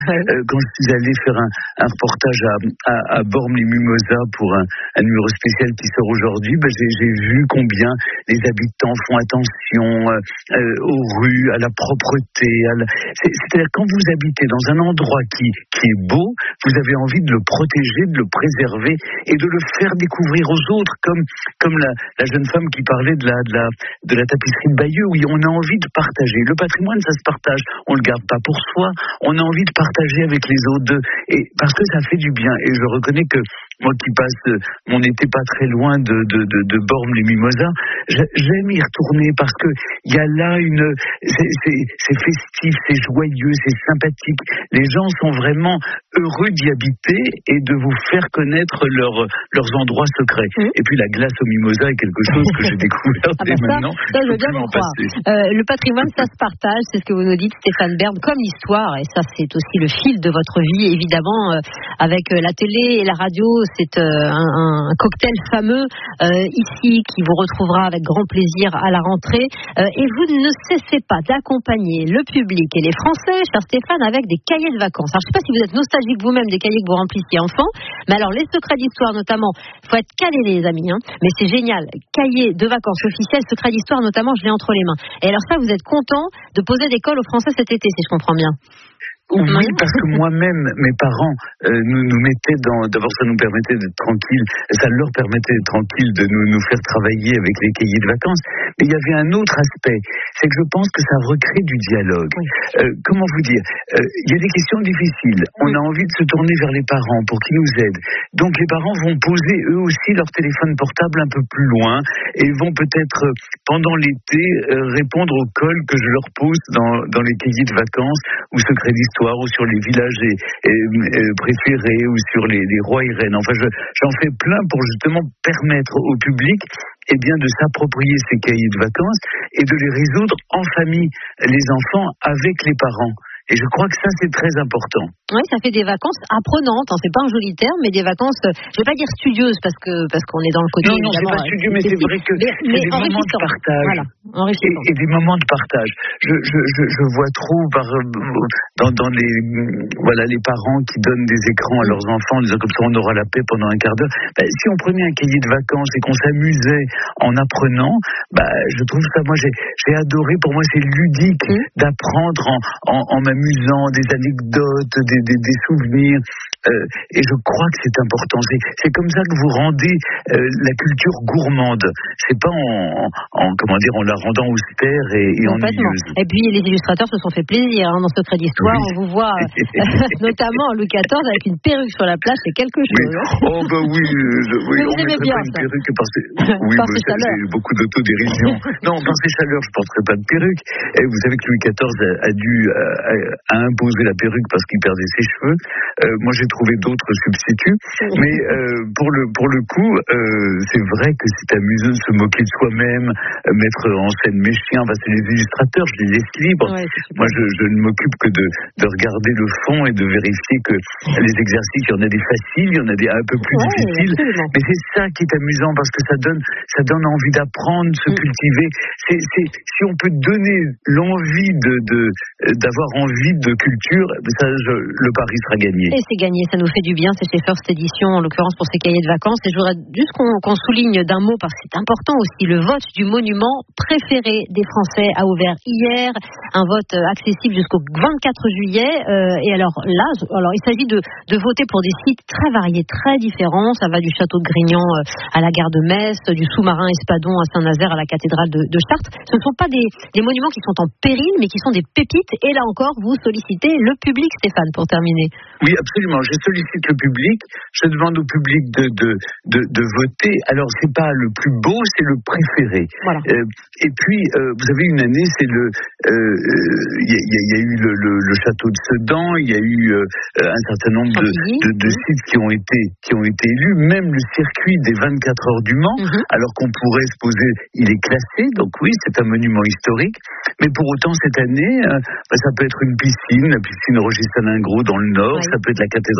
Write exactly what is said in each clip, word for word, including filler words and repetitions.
euh, quand je suis allé faire un, un reportage à, à, à Bormes-les-Mimosas pour un, un numéro spécial qui sort aujourd'hui, ben j'ai, j'ai vu combien les habitants font attention euh, euh, aux rues, à la propreté. À la... C'est, c'est-à-dire quand vous habitez dans un endroit qui, qui est beau, vous avez envie de le protéger, de le préserver et de le faire découvrir aux autres, comme, comme la, la jeune femme qui parlait de la, de, la, de la tapisserie de Bayeux. Oui, on a envie de partager. Le patrimoine, ça se partage. On le garde pas pour soi. On a envie de partager avec les autres. Et parce que ça fait du bien. Et je reconnais que moi qui passe mon été pas très loin de, de, de, de Bormes-les-Mimosas, j'aime y retourner parce que il y a là une, c'est, c'est, c'est festif, c'est joyeux, c'est sympathique. Les gens sont vraiment heureux d'y habiter et de vous faire connaître leur, leurs endroits secrets. Mmh. Et puis la glace au mimosa est quelque chose que j'ai découvert ah dès bah ça, maintenant. Ça, je veux bien vous croire. Euh, le patrimoine, ça se partage, c'est ce que vous nous dites, Stéphane Bern, comme l'histoire, et ça c'est aussi le fil de votre vie, évidemment, euh, avec la télé et la radio, c'est euh, un, un cocktail fameux euh, ici qui vous retrouvera avec grand plaisir à la rentrée. Euh, et vous ne cessez pas d'accompagner le public et les Français, cher Stéphane, avec des cahiers de vacances. Alors je ne sais pas si vous êtes nostalgique vous-même des cahiers que vous remplissiez enfant, mais alors les secrets d'histoire notamment, il faut être calé les amis, hein, mais c'est génial. Cahiers de vacances officiels, secrets d'histoire notamment, je l'ai entre les mains. Et alors ça, vous êtes content de poser des cols aux Français cet été, si je comprends bien. Oui, parce que moi-même, mes parents euh, nous, nous mettaient dans... D'abord, ça nous permettait d'être tranquilles, ça leur permettait d'être tranquilles, de nous, nous faire travailler avec les cahiers de vacances. Mais il y avait un autre aspect, c'est que je pense que ça recrée du dialogue. Oui. Euh, comment vous dire euh, il y a des questions difficiles. On a envie de se tourner vers les parents pour qu'ils nous aident. Donc les parents vont poser eux aussi leur téléphone portable un peu plus loin et vont peut-être, pendant l'été, euh, répondre aux cols que je leur pose dans, dans les cahiers de vacances ou secrets d'histoire, ou sur les villages et, et, et préférés, ou sur les, les rois et reines. Enfin, je, j'en fais plein pour justement permettre au public eh bien, de s'approprier ces cahiers de vacances et de les résoudre en famille, les enfants avec les parents. Et je crois que ça, c'est très important. Oui, ça fait des vacances apprenantes. Hein. C'est pas un joli terme, mais des vacances, je vais pas dire studieuses, parce que parce qu'on est dans le côté. Non, non, c'est pas studieux, mais c'est vrai que mais, c'est mais des moments de partage. Voilà, et, et des moments de partage. Je, je, je, je vois trop par, dans, dans les, voilà, les parents qui donnent des écrans à leurs enfants en disant comme ça on aura la paix pendant un quart d'heure. Ben, si on prenait un cahier de vacances et qu'on s'amusait en apprenant, ben, je trouve ça, moi j'ai, j'ai adoré, pour moi c'est ludique mmh. d'apprendre en, en, en m'amusant, des anecdotes, des, des, des souvenirs. Euh, et je crois que c'est important. C'est, c'est comme ça que vous rendez euh, la culture gourmande. C'est pas en, en comment dire en la rendant austère et, et ennuyeuse. Et puis les illustrateurs se sont fait plaisir hein, dans Secret d'Histoire. Oui. On vous voit euh, notamment Louis quatorze avec une perruque sur la plage, c'est quelque chose. Oui. Oh bah oui, je, oui Mais on vous aimez mettrait bien pas ça. une perruque parce que oui, par bah, j'ai beaucoup d'autodérision. Non, par ses chaleurs, je porterai pas de perruque. Et vous savez que Louis quatorze a, a dû a, a imposé la perruque parce qu'il perdait ses cheveux. Euh, moi, j'ai trouvé d'autres substituts, mais euh, pour le pour le coup, euh, c'est vrai que c'est amusant de se moquer de soi-même, euh, mettre en scène mes chiens. Enfin, c'est les illustrateurs, je les laisse libres. Ouais, moi, je, je ne m'occupe que de de regarder le fond et de vérifier que les exercices, il y en a des faciles, il y en a des un peu plus ouais, difficiles, absolument. Mais c'est ça qui est amusant parce que ça donne ça donne envie d'apprendre, de se mmh. cultiver. C'est, c'est si on peut donner l'envie de, de d'avoir envie de culture, ça, je, le pari sera gagné. Et c'est gagné, ça nous fait du bien, c'est chez First Edition, en l'occurrence pour ces cahiers de vacances. Et je voudrais juste qu'on, qu'on souligne d'un mot, parce que c'est important aussi, le vote du monument préféré des Français a ouvert hier, un vote accessible jusqu'au vingt-quatre juillet. Euh, et alors là, alors il s'agit de, de voter pour des sites très variés, très différents. Ça va du château de Grignan à la gare de Metz, du sous-marin Espadon à Saint-Nazaire, à la cathédrale de, de Chartres. Ce ne sont pas des, des monuments qui sont en péril, mais qui sont des pépites. Et là encore, vous sollicitez le public, Stéphane, pour terminer. Oui, absolument. Je sollicite le public. Je demande au public de, de, de, de voter. Alors, c'est pas le plus beau, c'est le préféré. Voilà. Euh, et puis, euh, vous avez une année, c'est le, il euh, y, y, y a eu le, le, le château de Sedan, il y a eu euh, un certain nombre de, de, de sites qui ont été, qui ont été élus. Même le circuit des vingt-quatre heures du Mans, mm-hmm. alors qu'on pourrait se poser, il est classé. Donc oui, c'est un monument historique. Mais pour autant, cette année, euh, bah, ça peut être une piscine, la piscine Roger Salingro dans le Nord. Ouais. Ça peut être la cathédrale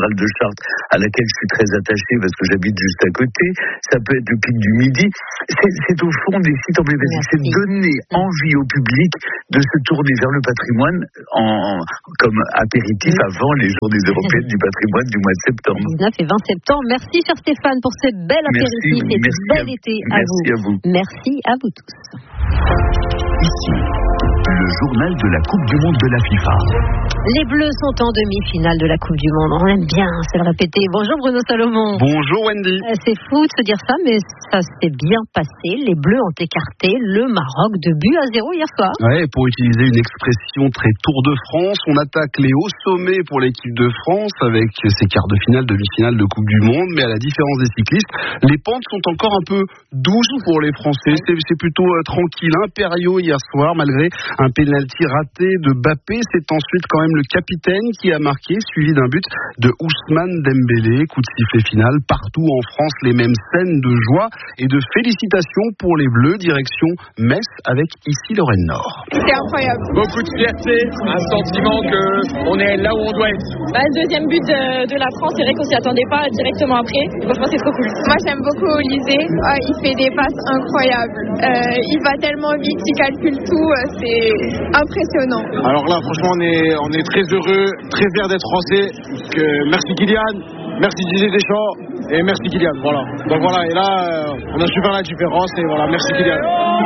cathédrale de Chartres, à laquelle je suis très attaché parce que j'habite juste à côté. Ça peut être le Pic du Midi. C'est, c'est au fond des sites emblématiques. C'est donner envie au public de se tourner vers le patrimoine en, comme apéritif oui. avant les journées européennes du patrimoine du mois de septembre. dix-neuf et vingt septembre. Merci, cher Stéphane, pour ce bel apéritif et ce bel été à, merci vous. à vous. Merci à vous tous. Ici, le journal de la Coupe du Monde de la FIFA. Les Bleus sont en demi-finale de la Coupe du Monde. On aime bien se le répéter. Bonjour Bruno Salomon. Bonjour Wendy. Euh, c'est fou de se dire ça, mais ça s'est bien passé. Les Bleus ont écarté le Maroc de but à zéro hier soir. Ouais, pour utiliser une expression très Tour de France, on attaque les hauts sommets pour l'équipe de France avec ses quarts de finale, demi-finale de Coupe du Monde. Mais à la différence des cyclistes, les pentes sont encore un peu douces pour les Français. C'est, c'est plutôt euh, tranquille, impériaux hier soir, malgré un pénalty raté de Mbappé. C'est ensuite quand même le capitaine qui a marqué, suivi d'un but de Ousmane Dembélé. Coup de sifflet final. Partout en France, les mêmes scènes de joie et de félicitations pour les Bleus. Direction Metz avec ici Lorraine Nord. C'est incroyable. Beaucoup de fierté, un sentiment qu'on est là où on doit être. Bah, le deuxième but de, de la France, c'est vrai qu'on s'y attendait pas directement après. Franchement, c'est trop cool. Moi, j'aime beaucoup Olysée. Oh, il fait des passes incroyables. Euh, il va tellement vite, il calcule tout. C'est impressionnant. Alors là, franchement, on est, on est très heureux, très fiers d'être français. Que, merci Kylian, merci Didier Deschamps et merci Kylian. Voilà. Donc voilà, et là, euh, on a su faire la différence et voilà, merci Kylian.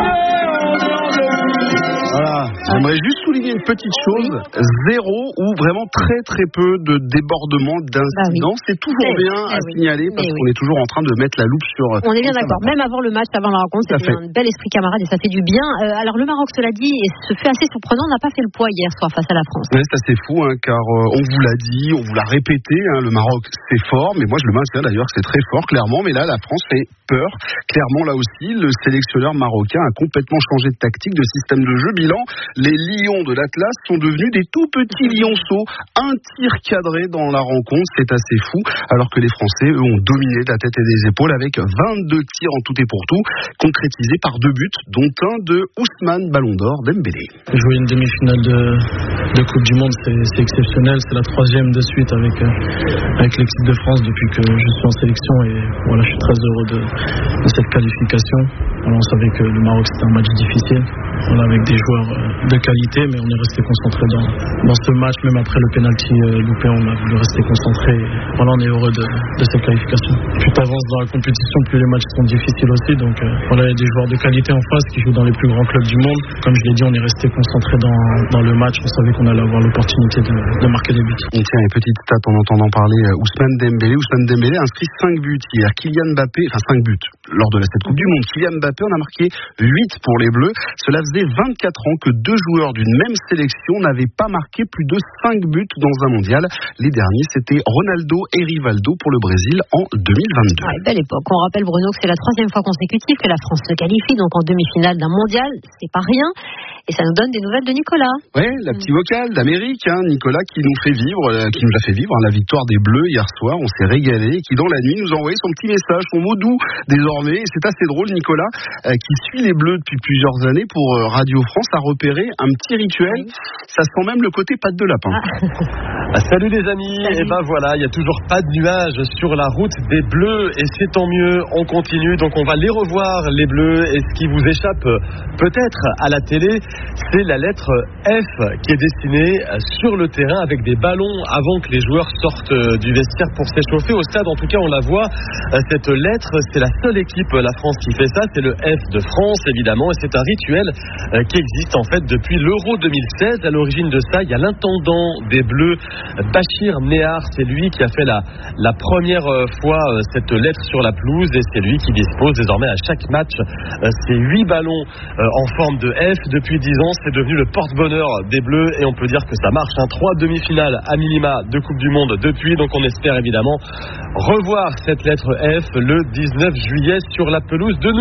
Voilà, j'aimerais juste souligner une petite chose, zéro ou vraiment très très peu de débordements, d'incidents. Bah oui. C'est toujours eh, bien eh à oui. signaler parce Mais qu'on oui. est toujours en train de mettre la loupe sur... On est bien d'accord, même avant le match, avant la rencontre, c'était un bel esprit camarade et ça fait du bien. Euh, alors le Maroc, cela dit, et se fait assez surprenant, n'a pas fait le poids hier soir face à la France. Ouais, c'est assez fou, hein, car euh, on vous l'a dit, on vous l'a répété, hein, le Maroc c'est fort, mais moi je le maintiens d'ailleurs que c'est très fort, clairement, mais là la France fait peur. Clairement là aussi, le sélectionneur marocain a complètement changé de tactique, de système de jeu. Bilan, les lions de l'Atlas sont devenus des tout petits lionceaux. Un tir cadré dans la rencontre, c'est assez fou, alors que les Français, eux, ont dominé de la tête et des épaules avec vingt-deux tirs en tout et pour tout, concrétisés par deux buts, dont un de Ousmane Ballon d'Or Dembélé. Jouer une demi-finale de, de Coupe du Monde, c'est, c'est exceptionnel. C'est la troisième de suite avec, euh, avec l'équipe de France depuis que je suis en sélection et voilà, je suis très heureux de, de cette qualification. Alors, on savait que le Maroc c'était un match difficile, voilà, avec des joueurs de qualité, mais on est resté concentré dans, dans ce match, même après le penalty loupé, on a voulu rester concentré. Voilà, on est heureux de, de cette qualification. Plus tu avances dans la compétition, plus les matchs sont difficiles aussi. Donc euh, voilà, il y a des joueurs de qualité en face qui jouent dans les plus grands clubs du monde. Comme je l'ai dit, on est resté concentré dans, dans le match. On savait qu'on allait avoir l'opportunité de, de marquer des buts. Et tiens, une petite stat en entendant parler Ousmane Dembélé. Ousmane Dembélé a inscrit cinq buts hier. Kylian Mbappé, enfin cinq buts lors de cette Coupe du Monde. Kylian Mbappé en a marqué huit pour les Bleus. Cela faisait vingt-quatre ans que deux joueurs d'une même sélection n'avaient pas marqué plus de cinq buts dans un mondial. Les derniers, c'était Ronaldo et Rivaldo pour le Brésil en deux mille vingt-deux. Ouais, belle époque. On rappelle, Bruno, que c'est la troisième fois consécutive que la France se qualifie, donc en demi-finale d'un mondial. C'est pas rien. Et ça nous donne des nouvelles de Nicolas. Oui, la petite vocale d'Amérique, hein, Nicolas qui nous fait vivre, euh, qui nous a fait vivre hein, la victoire des Bleus hier soir. On s'est régalé, qui dans la nuit nous a envoyé son petit message, son mot doux désormais. Et c'est assez drôle, Nicolas, euh, qui suit les Bleus depuis plusieurs années pour euh, Radio France, a repéré un petit rituel. Oui. Ça sent même le côté patte de lapin. Ah. Salut les amis. Et ben voilà, il y a toujours pas de nuages sur la route des Bleus et c'est tant mieux. On continue, donc on va les revoir les Bleus. Et ce qui vous échappe peut-être à la télé, c'est la lettre F qui est dessinée sur le terrain avec des ballons avant que les joueurs sortent du vestiaire pour s'échauffer. Au stade, en tout cas, on la voit. Cette lettre, c'est la seule équipe, la France, qui fait ça. C'est le F de France, évidemment. Et c'est un rituel qui existe, en fait, depuis l'Euro deux mille seize. À l'origine de ça, il y a l'intendant des Bleus, Bachir Nehar. C'est lui qui a fait la, la première fois cette lettre sur la pelouse. Et c'est lui qui dispose désormais à chaque match ces huit ballons en forme de F. Depuis dix ans, c'est devenu le porte-bonheur des Bleus et on peut dire que ça marche. Hein. Trois demi-finales à minima de Coupe du Monde depuis, donc on espère évidemment revoir cette lettre F le dix-neuf juillet sur la pelouse de New York.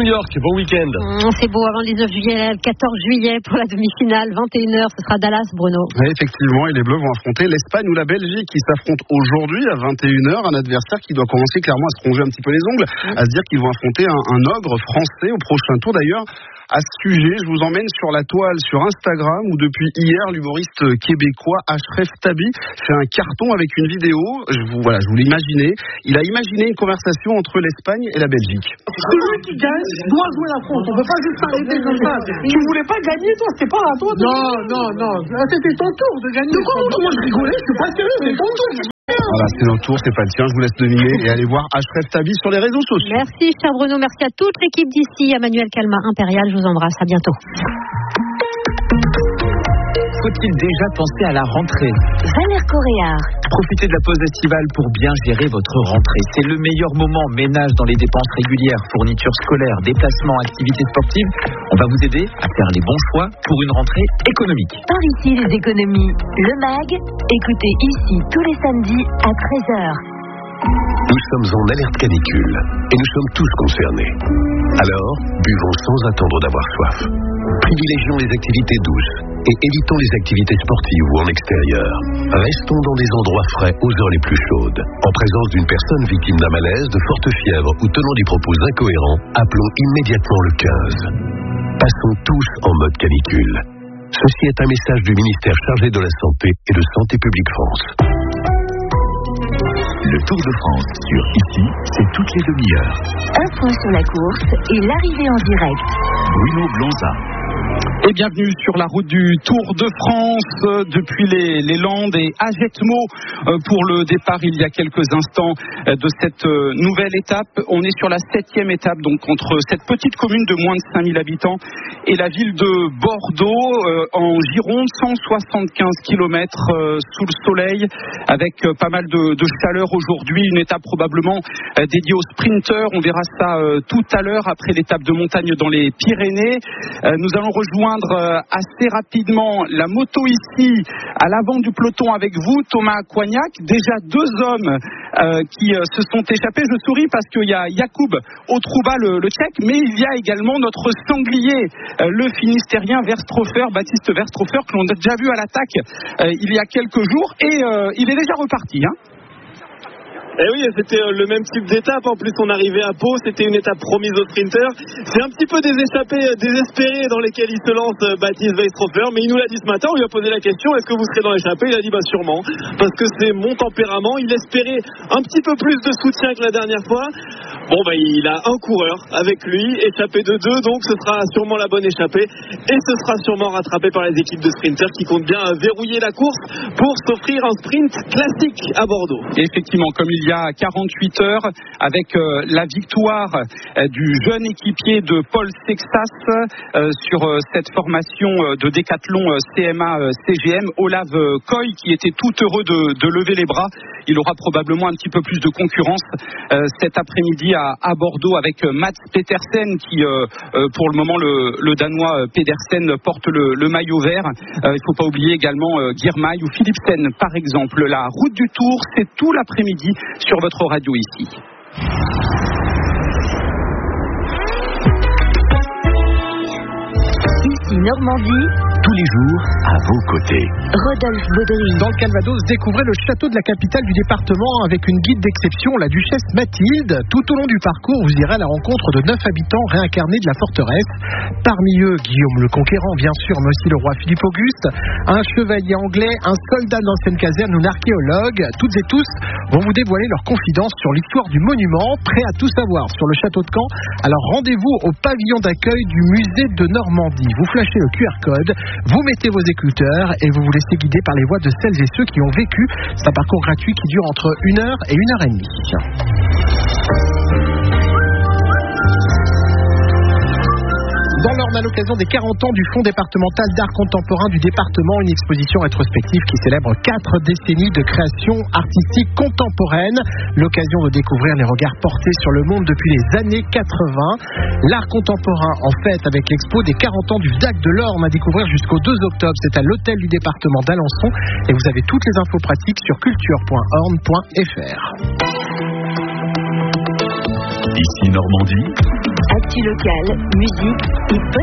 bon week-end. Mmh, c'est beau, avant le dix-neuf juillet, le quatorze juillet pour la demi-finale, vingt et une heures, ce sera Dallas, Bruno. Oui, effectivement, et les Bleus vont affronter l'Espagne ou la Belgique qui s'affrontent aujourd'hui à vingt et une heures, un adversaire qui doit commencer clairement à se ronger un petit peu les ongles, mmh. à se dire qu'ils vont affronter un, un ogre français au prochain tour. D'ailleurs, à ce sujet, je vous emmène sur la toile sur Instagram où depuis hier, l'humoriste québécois Ashraf Tabi fait un carton avec une vidéo. Je vous, voilà, je vous l'imaginez. Il a imaginé une conversation entre l'Espagne et la Belgique. Celui qui gagne doit jouer la France. On ne peut pas juste s'arrêter comme ça. Tu voulais pas gagner, toi? C'était pas à toi de... Non, non, non. C'était ton tour de gagner. De comment moi je rigolais? Je suis pas sérieux. C'est ton tour. Voilà, c'est notre tour, c'est pas le tien, je vous laisse deviner et allez voir Ashraf Tabi sur les réseaux sociaux. Merci cher Bruno, merci à toute l'équipe d'ici, à Manuel Calma, Impérial, je vous embrasse, à bientôt. Faut-il déjà penser à la rentrée? Valère Coréard. Profitez de la pause estivale pour bien gérer votre rentrée. C'est le meilleur moment. Ménage dans les dépenses régulières, fournitures scolaires, déplacements, activités sportives. On va vous aider à faire les bons choix pour une rentrée économique. Par ici les économies. Le M A G. Écoutez ici tous les samedis à treize heures. Nous sommes en alerte canicule et nous sommes tous concernés. Alors, buvons sans attendre d'avoir soif. Privilégions les activités douces et évitons les activités sportives ou en extérieur. Restons dans des endroits frais aux heures les plus chaudes. En présence d'une personne victime d'un malaise, de forte fièvre ou tenant des propos incohérents, appelons immédiatement le quinze. Passons tous en mode canicule. Ceci est un message du ministère chargé de la Santé et de Santé publique France. Le Tour de France sur Ici, c'est toutes les demi-heures. Un point sur la course et l'arrivée en direct. Bruno Blonza. Et bienvenue sur la route du Tour de France euh, depuis les, les Landes et à Jetmo euh, pour le départ il y a quelques instants euh, de cette euh, nouvelle étape. On est sur la septième étape, donc entre cette petite commune de moins de cinq mille habitants et la ville de Bordeaux euh, en Gironde, cent soixante-quinze kilomètres euh, sous le soleil avec euh, pas mal de, de chaleur aujourd'hui. Une étape probablement euh, dédiée aux sprinteurs. On verra ça euh, tout à l'heure après l'étape de montagne dans les Pyrénées. Euh, nous allons rejoindre assez rapidement la moto ici à l'avant du peloton avec vous, Thomas Coignac. Déjà deux hommes euh, qui euh, se sont échappés. Je souris parce qu'il y a Yacoub Otrouba, le, le tchèque, mais il y a également notre sanglier, euh, le finistérien Verstrofer, Baptiste Verstrofer, que l'on a déjà vu à l'attaque euh, il y a quelques jours et euh, il est déjà reparti, hein. Eh oui, c'était le même type d'étape. En plus, on arrivait à Pau. C'était une étape promise aux sprinters. C'est un petit peu des échappées désespérées dans lesquelles il se lance, Baptiste Weistrofer. Mais il nous l'a dit ce matin. On lui a posé la question, est-ce que vous serez dans l'échappée? Il a dit, bah sûrement. Parce que c'est mon tempérament. Il espérait un petit peu plus de soutien que la dernière fois. Bon, bah, il a un coureur avec lui, échappé de deux. Donc, ce sera sûrement la bonne échappée. Et ce sera sûrement rattrapé par les équipes de sprinters qui comptent bien verrouiller la course pour s'offrir un sprint classique à Bordeaux. Et effectivement, comme il il y a quarante-huit heures avec euh, la victoire euh, du jeune équipier de Paul Sexas euh, sur euh, cette formation euh, de décathlon euh, C M A euh, C G M, Olav euh, Koy qui était tout heureux de, de lever les bras. Il aura probablement un petit peu plus de concurrence euh, cet après-midi à, à Bordeaux avec euh, Mats Pedersen qui euh, euh, pour le moment le, le Danois euh, Pedersen porte le, le maillot vert. Euh, il ne faut pas oublier également euh, Girmay ou Philipsen par exemple. La route du Tour, c'est tout l'après-midi sur votre radio ici. Ici Normandie. Tous les jours, à vos côtés. Rodolphe Baudry. Dans le Calvados, découvrez le château de la capitale du département avec une guide d'exception, la duchesse Mathilde. Tout au long du parcours, vous irez à la rencontre de neuf habitants réincarnés de la forteresse. Parmi eux, Guillaume le Conquérant, bien sûr, mais aussi le roi Philippe Auguste, un chevalier anglais, un soldat d'ancienne caserne ou un archéologue. Toutes et tous vont vous dévoiler leurs confidences sur l'histoire du monument. Prêts à tout savoir sur le château de Caen? Alors rendez-vous au pavillon d'accueil du musée de Normandie. Vous flashez le Q R code, vous mettez vos écouteurs et vous vous laissez guider par les voix de celles et ceux qui ont vécu. C'est un parcours gratuit qui dure entre une heure et une heure et demie. Dans l'Orne, à l'occasion des quarante ans du Fonds départemental d'art contemporain du département, une exposition rétrospective qui célèbre quatre décennies de création artistique contemporaine. L'occasion de découvrir les regards portés sur le monde depuis les années quatre-vingts. L'art contemporain en fête avec l'expo des quarante ans du V D A C de l'Orne à découvrir jusqu'au deux octobre. C'est à l'hôtel du département d'Alençon et vous avez toutes les infos pratiques sur culture point orne point f r. Ici Normandie. À actu locale, musique et